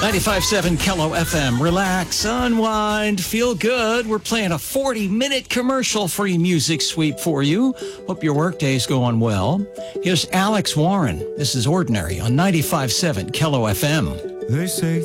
95.7 Kello FM. Relax, unwind, feel good. We're playing a 40-minute commercial-free music sweep for you. Hope your workday's going well. Here's Alex Warren. This is Ordinary on 95.7 Kello FM. They say